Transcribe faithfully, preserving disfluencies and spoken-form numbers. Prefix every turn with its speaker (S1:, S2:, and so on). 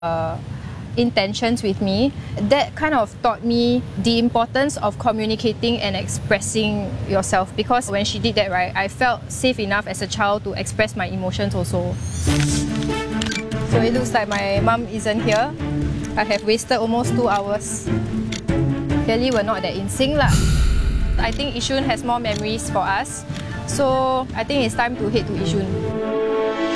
S1: uh, intentions with me. That kind of taught me the importance of communicating and expressing yourself, because when she did that, right, I felt safe enough as a child to express my emotions also. So it looks like my mum isn't here. I have wasted almost two hours. Clearly we're not that in sync lah. I think Yishun has more memories for us, so I think it's time to head to Yishun.